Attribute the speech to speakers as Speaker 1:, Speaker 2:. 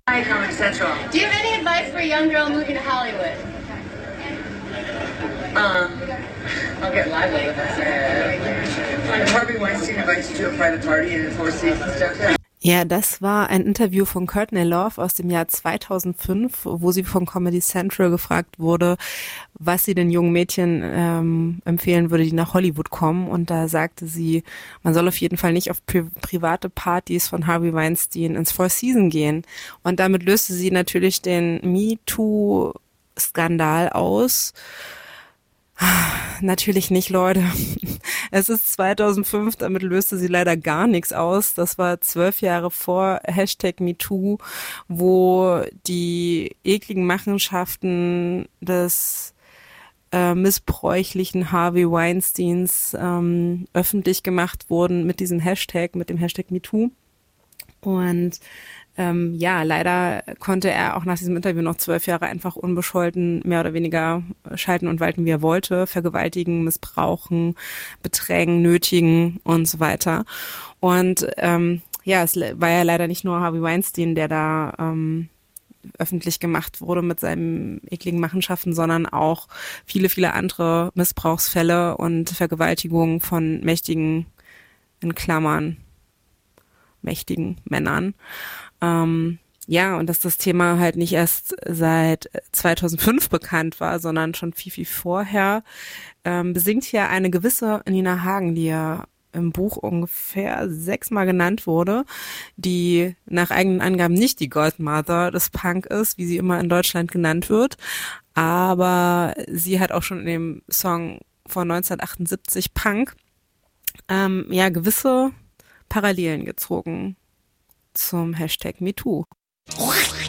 Speaker 1: Hi, Comedy Central.
Speaker 2: Do you have any advice for a young girl moving to Hollywood?
Speaker 1: I'll get live with it. Harvey Weinstein invites you to a private party in the Four Seasons downtown.
Speaker 3: Ja, das war ein Interview von Courtney Love aus dem Jahr 2005, wo sie von Comedy Central gefragt wurde, was sie den jungen Mädchen empfehlen würde, die nach Hollywood kommen. Und da sagte sie, man soll auf jeden Fall nicht auf private Partys von Harvey Weinstein ins Four Seasons gehen. Und damit löste sie natürlich den MeToo-Skandal aus. Natürlich nicht, Leute. Es ist 2005, damit löste sie leider gar nichts aus. Das war 12 Jahre vor #MeToo, wo die ekligen Machenschaften des missbräuchlichen Harvey Weinsteins öffentlich gemacht wurden mit diesem Hashtag, mit dem Hashtag MeToo. Und ja, leider konnte er auch nach diesem Interview noch 12 Jahre einfach unbescholten mehr oder weniger schalten und walten, wie er wollte, vergewaltigen, missbrauchen, bedrängen, nötigen und so weiter. Und ja, es war ja leider nicht nur Harvey Weinstein, der da öffentlich gemacht wurde mit seinen ekligen Machenschaften, sondern auch viele, viele andere Missbrauchsfälle und Vergewaltigungen von mächtigen, in Klammern, mächtigen Männern. Ja, und dass das Thema halt nicht erst seit 2005 bekannt war, sondern schon viel, viel vorher, besingt hier eine gewisse Nina Hagen, die ja im Buch ungefähr 6-mal genannt wurde, die nach eigenen Angaben nicht die Godmother des Punk ist, wie sie immer in Deutschland genannt wird, aber sie hat auch schon in dem Song von 1978 Punk ja gewisse Parallelen gezogen zum Hashtag MeToo.